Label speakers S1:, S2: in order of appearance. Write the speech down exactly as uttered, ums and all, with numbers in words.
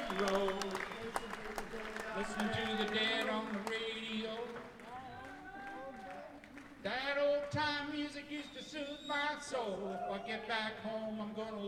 S1: the road. Listen to the dead on the radio. That old time music used to soothe my soul. If I get back home, I'm gonna